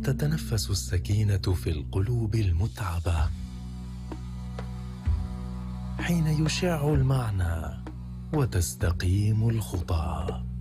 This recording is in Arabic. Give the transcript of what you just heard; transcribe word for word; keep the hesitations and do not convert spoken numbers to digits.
تتنفس السكينة في القلوب المتعبة حين يشع المعنى وتستقيم الخطى.